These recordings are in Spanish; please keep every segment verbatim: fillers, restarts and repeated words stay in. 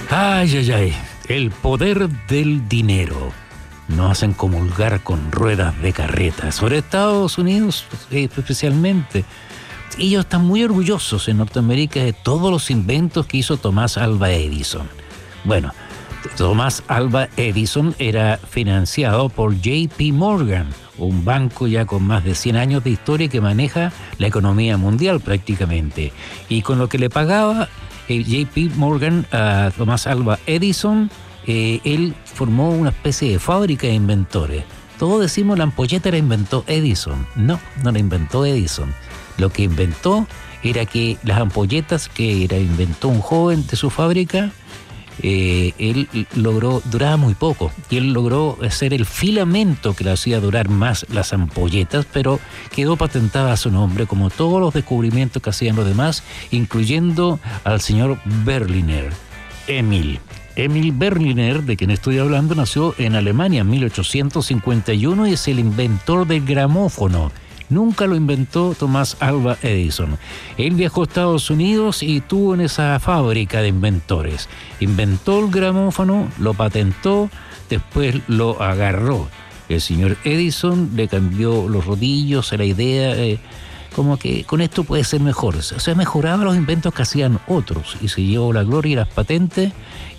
Ay, ay, ay. El poder del dinero. Nos hacen comulgar con ruedas de carreta. Sobre Estados Unidos, eh, especialmente. Ellos están muy orgullosos en Norteamérica de todos los inventos que hizo Tomás Alva Edison. Bueno, Tomás Alva Edison era financiado por J P Morgan, un banco ya con más de cien años de historia que maneja la economía mundial prácticamente. Y con lo que le pagaba eh, J P Morgan a Tomás Alva Edison, eh, él formó una especie de fábrica de inventores. Todos decimos la ampolleta la inventó Edison. No, no la inventó Edison. Lo que inventó era que las ampolletas que era, inventó un joven de su fábrica, eh, él logró, duraba muy poco, y él logró hacer el filamento que le hacía durar más las ampolletas, pero quedó patentada a su nombre, como todos los descubrimientos que hacían los demás, incluyendo al señor Berliner, Emil. Emil Berliner, de quien estoy hablando, nació en Alemania en mil ochocientos cincuenta y uno y es el inventor del gramófono. Nunca lo inventó Tomás Alva Edison. Él viajó a Estados Unidos y estuvo en esa fábrica de inventores. Inventó el gramófono, lo patentó, después lo agarró. El señor Edison le cambió los rodillos a la idea, eh, como que con esto puede ser mejor. O sea, mejoraba los inventos que hacían otros y se llevó la gloria y las patentes,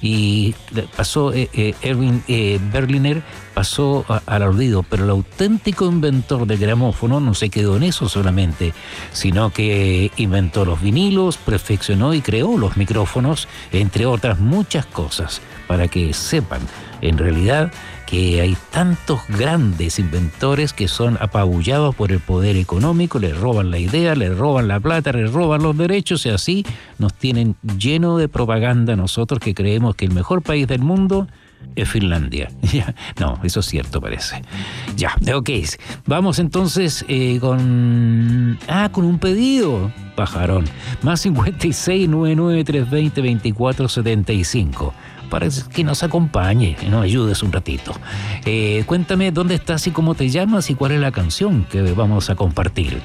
y pasó eh, eh, Erwin eh, Berliner pasó a, al olvido, pero el auténtico inventor del gramófono no se quedó en eso solamente, sino que inventó los vinilos, perfeccionó y creó los micrófonos, entre otras muchas cosas, para que sepan en realidad que hay tantos grandes inventores que son apabullados por el poder económico, les roban la idea, les roban la plata, les roban los derechos, y así nos tienen lleno de propaganda nosotros que creemos que el mejor país del mundo es Finlandia. No, eso es cierto, parece. Ya, ok. Vamos entonces eh, con... Ah, con un pedido, pajarón. Más cincuenta y seis, noventa y nueve, trescientos veinte, veinticuatro setenta y cinco. Para que nos acompañe y nos ayudes un ratito. Eh, cuéntame dónde estás y cómo te llamas y cuál es la canción que vamos a compartir.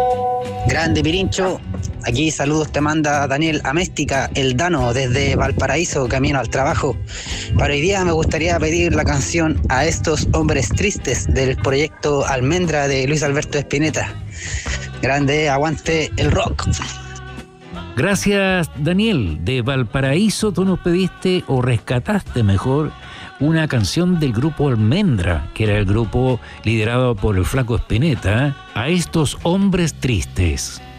Grande Pirincho, aquí saludos te manda Daniel Améstica, el Dano, desde Valparaíso, camino al trabajo. Para hoy día me gustaría pedir la canción A estos hombres tristes del proyecto Almendra de Luis Alberto Spinetta. Grande, aguante el rock. Gracias, Daniel. De Valparaíso tú nos pediste, o rescataste mejor, una canción del grupo Almendra, que era el grupo liderado por el flaco Spinetta, A estos hombres tristes.